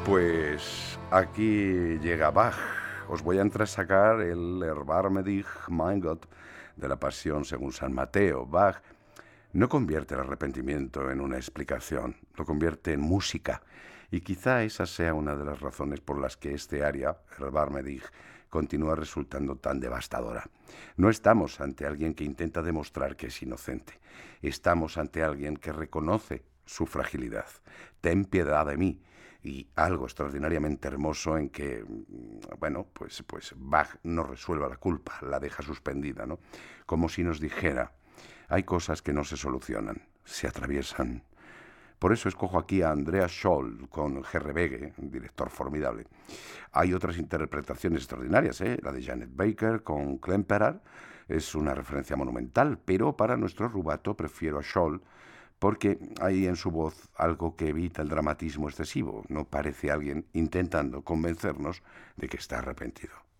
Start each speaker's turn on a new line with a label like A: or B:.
A: Pues aquí llega Bach. Os voy a entresacar el Erbarme dich, mein Gott, de la Pasión según San Mateo. Bach no convierte el arrepentimiento en una explicación, lo convierte en música. Y quizá esa sea una de las razones por las que este aria, Erbarme dich, continúa resultando tan devastadora. No estamos ante alguien que intenta demostrar que es inocente. Estamos ante alguien que reconoce su fragilidad. Ten piedad de mí. Y algo extraordinariamente hermoso en que, bueno, pues Bach no resuelva la culpa, la deja suspendida, ¿no? Como si nos dijera, hay cosas que no se solucionan, se atraviesan. Por eso escojo aquí a Andreas Scholl con G.R. Bege, un director formidable. Hay otras interpretaciones extraordinarias, ¿eh? La de Janet Baker con Klemperer es una referencia monumental, pero para nuestro rubato prefiero a Scholl porque hay en su voz algo que evita el dramatismo excesivo. No parece alguien intentando convencernos de que está arrepentido.